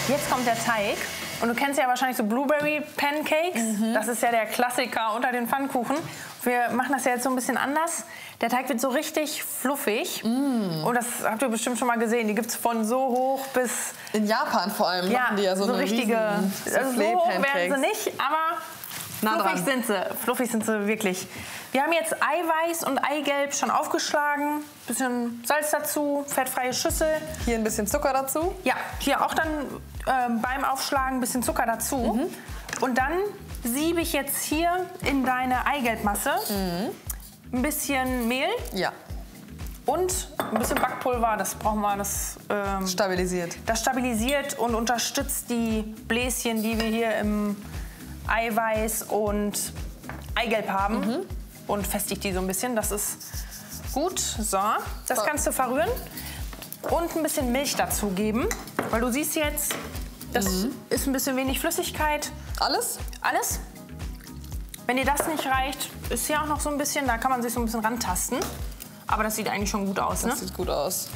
Jetzt kommt der Teig. Und du kennst ja wahrscheinlich so Blueberry Pancakes. Das ist ja der Klassiker unter den Pfannkuchen. Wir machen das ja jetzt so ein bisschen anders. Der Teig wird so richtig fluffig. Und das habt ihr bestimmt schon mal gesehen. Die gibt es von so hoch bis... In Japan vor allem machen die ja so eine richtige... Also so hoch werden sie nicht, aber fluffig sind sie wirklich. Wir haben jetzt Eiweiß und Eigelb schon aufgeschlagen. Bisschen Salz dazu, fettfreie Schüssel. Hier ein bisschen Zucker dazu. Ja, hier auch dann beim Aufschlagen ein bisschen Zucker dazu. Und dann siebe ich jetzt hier in deine Eigelbmasse ein bisschen Mehl. Ja. Und ein bisschen Backpulver, das brauchen wir. Das stabilisiert. Das stabilisiert und unterstützt die Bläschen, die wir hier im Eiweiß und Eigelb haben. Und festigt die so ein bisschen. Das ist gut. So, das kannst du verrühren. Und ein bisschen Milch dazugeben. Weil du siehst jetzt, das ist ein bisschen wenig Flüssigkeit. Alles? Alles. Wenn dir das nicht reicht, ist hier auch noch so ein bisschen, da kann man sich so ein bisschen rantasten. Aber das sieht eigentlich schon gut aus, ne? Das sieht gut aus.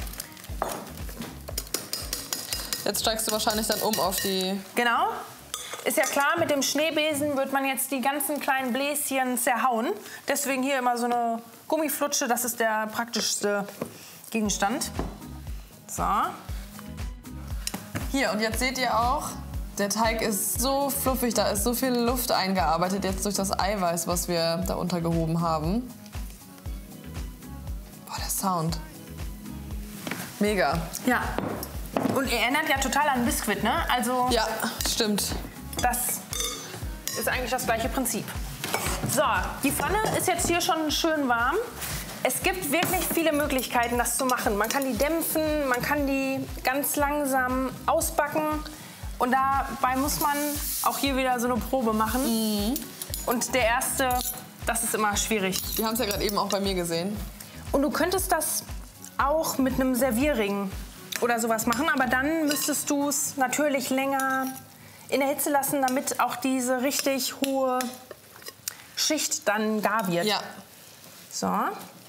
Jetzt steigst du wahrscheinlich dann um auf die... Genau. Ist ja klar, mit dem Schneebesen wird man jetzt die ganzen kleinen Bläschen zerhauen. Deswegen hier immer so eine Gummiflutsche, das ist der praktischste Gegenstand. So. Hier, und jetzt seht ihr auch, der Teig ist so fluffig, da ist so viel Luft eingearbeitet jetzt durch das Eiweiß, was wir da untergehoben haben. Boah, der Sound. Mega. Ja. Und er erinnert ja total an Biskuit, ne? Also ja, stimmt. Das ist eigentlich das gleiche Prinzip. So, die Pfanne ist jetzt hier schon schön warm. Es gibt wirklich viele Möglichkeiten, das zu machen. Man kann die dämpfen, man kann die ganz langsam ausbacken. Und dabei muss man auch hier wieder so eine Probe machen. Und der erste, das ist immer schwierig. Wir haben es ja gerade eben auch bei mir gesehen. Und du könntest das auch mit einem Servierring oder sowas machen. Aber dann müsstest du es natürlich länger in der Hitze lassen, damit auch diese richtig hohe Schicht dann gar wird. Ja. So.